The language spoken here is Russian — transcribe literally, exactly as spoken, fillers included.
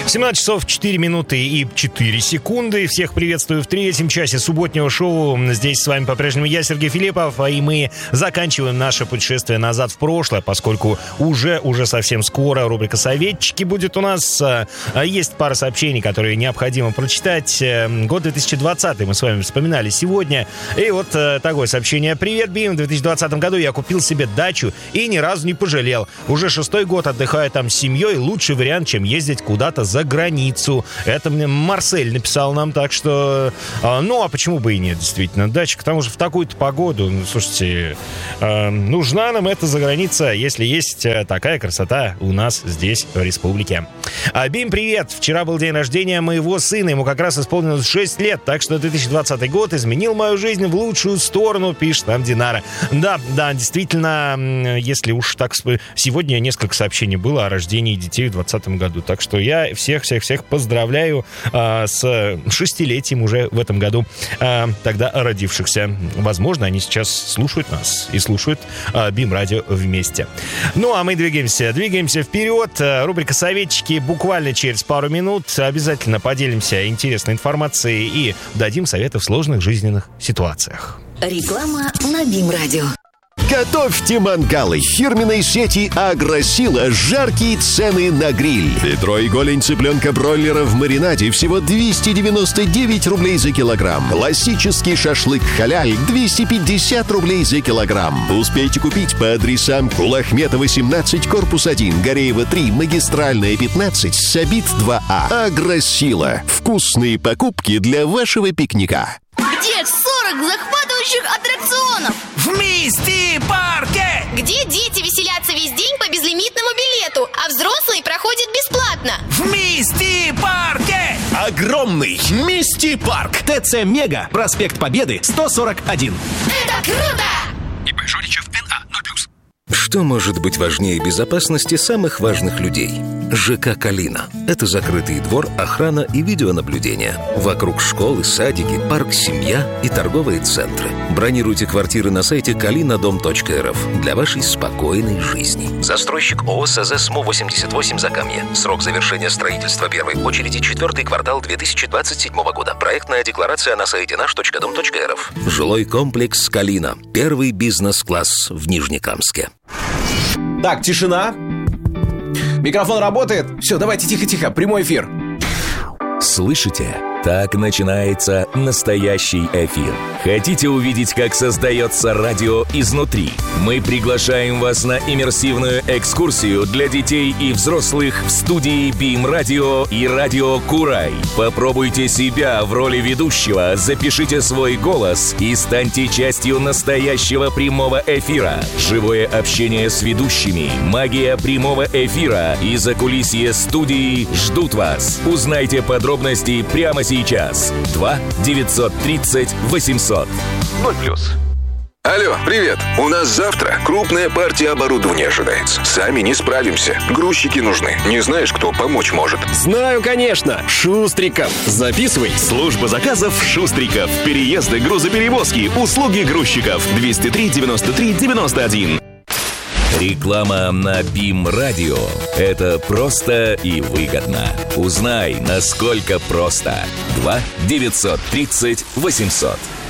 семнадцать часов четыре минуты и четыре секунды. Всех приветствую в третьем часе субботнего шоу. Здесь с вами по-прежнему я, Сергей Филиппов, и мы заканчиваем наше путешествие назад в прошлое, поскольку уже, уже совсем скоро рубрика «Советчики» будет у нас. Есть пара сообщений, которые необходимо прочитать. Год две тысячи двадцатый мы с вами вспоминали сегодня. И вот такое сообщение. Привет, Бим. В две тысячи двадцатом году я купил себе дачу и ни разу не пожалел. Уже шестой год отдыхаю там с семьей. Лучший вариант, чем ездить куда-то за границу. Это мне Марсель написал нам, так что... Ну, а почему бы и нет, действительно. Дача, к тому же в такую-то погоду. Ну, слушайте, нужна нам эта заграница, если есть такая красота у нас здесь, в республике. Бим, привет. Вчера был день рождения моего сына. Ему как раз исполнилось шесть лет, так что две тысячи двадцатый год изменил мою жизнь в лучшую сторону, пишет нам Динара. Да, да, действительно, если уж так... Сегодня несколько сообщений было о рождении детей в двадцатом году, так что я всех-всех-всех поздравляю а, с шестилетием уже в этом году а, тогда родившихся. Возможно, они сейчас слушают нас и слушают а, Бим-радио вместе. Ну, а мы двигаемся, двигаемся вперед. Рубрика «Советчики» буквально через пару минут. Обязательно поделимся интересной информацией и дадим советы в сложных жизненных ситуациях. Реклама на Бим-радио. Готовьте мангалы фирменной сети «Агросила». Жаркие цены на гриль. Бедро и голень цыпленка-бройлера в маринаде всего двести девяносто девять рублей за килограмм. Классический шашлык халяль двести пятьдесят рублей за килограмм. Успейте купить по адресам Кулахметова семнадцать, корпус один, Гореева три, Магистральная пятнадцать, Сабит два А. «Агросила». Вкусные покупки для вашего пикника. Где сорок захватывающих аттракционов? В Мисти-парке! Где дети веселятся весь день по безлимитному билету, а взрослые проходят бесплатно. В Мисти-парке! Огромный Мисти-парк! ТЦ Мега, проспект Победы, сто сорок один. Это круто! И Жоричев эн а ноль плюс. Что может быть важнее безопасности самых важных людей? ЖК «Калина». Это закрытый двор, охрана и видеонаблюдение. Вокруг школы, садики, парк, семья и торговые центры. Бронируйте квартиры на сайте калина дом точка эр эф для вашей спокойной жизни. Застройщик ООО САЗ СМУ восемьдесят восемь Закамье. Срок завершения строительства первой очереди четвертый квартал две тысячи двадцать седьмого года. Проектная декларация на сайте наш точка дом точка эр эф. Жилой комплекс «Калина». Первый бизнес-класс в Нижнекамске. Так, тишина. Микрофон работает? Все, давайте тихо-тихо, прямой эфир. Слышите? Так начинается настоящий эфир. Хотите увидеть, как создается радио изнутри? Мы приглашаем вас на иммерсивную экскурсию для детей и взрослых в студии Бим-радио и радио Курай. Попробуйте себя в роли ведущего, запишите свой голос и станьте частью настоящего прямого эфира. Живое общение с ведущими, магия прямого эфира и закулисье студии ждут вас. Узнайте подробности прямо сейчас. Сейчас. два девятьсот тридцать восемьсот. ноль плюс. Алло, привет. У нас завтра крупная партия оборудования ожидается. Сами не справимся. Грузчики нужны. Не знаешь, кто помочь может? Знаю, конечно. Шустриков. Записывай. Служба заказов Шустриков. Переезды, грузоперевозки, услуги грузчиков. двести три девяносто три девяносто один. Реклама на Бим-радио. Это просто и выгодно. Узнай, насколько просто. два девятьсот тридцать восемьсот.